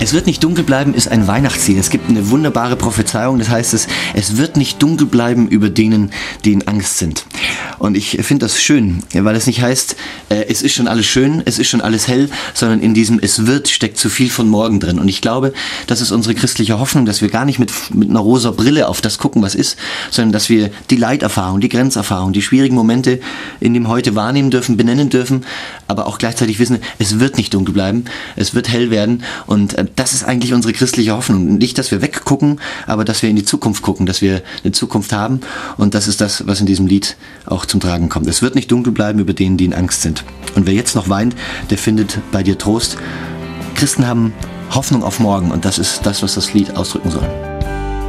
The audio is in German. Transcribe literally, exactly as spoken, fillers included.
Es wird nicht dunkel bleiben ist ein Weihnachtslied. Es gibt eine wunderbare Prophezeiung, das heißt es, es wird nicht dunkel bleiben über denen, die in Angst sind. Und ich finde das schön, weil es nicht heißt, äh, es ist schon alles schön, es ist schon alles hell, sondern in diesem es wird steckt zu viel von morgen drin. Und ich glaube, das ist unsere christliche Hoffnung, dass wir gar nicht mit, mit einer rosa Brille auf das gucken, was ist, sondern dass wir die Leiterfahrung, die Grenzerfahrung, die schwierigen Momente in dem Heute wahrnehmen dürfen, benennen dürfen, aber auch gleichzeitig wissen, es wird nicht dunkel bleiben, es wird hell werden. Und äh, das ist eigentlich unsere christliche Hoffnung. Nicht, dass wir weggucken, aber dass wir in die Zukunft gucken, dass wir eine Zukunft haben. Und das ist das, was in diesem Lied auch zum Tragen kommt. Es wird nicht dunkel bleiben über denen, die in Angst sind. Und wer jetzt noch weint, der findet bei dir Trost. Christen haben Hoffnung auf morgen und das ist das, was das Lied ausdrücken soll.